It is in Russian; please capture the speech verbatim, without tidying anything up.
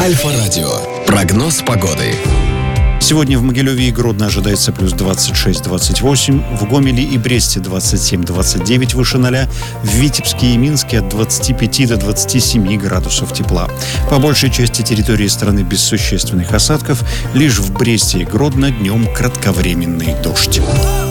Альфа-радио. Прогноз погоды. Сегодня в Могилеве и Гродно ожидается плюс двадцать шесть - двадцать восемь, в Гомеле и Бресте двадцать семь - двадцать девять выше ноля, в Витебске и Минске от двадцати пяти до двадцати семи градусов тепла. По большей части территории страны без существенных осадков, лишь в Бресте и Гродно днем кратковременный дождь.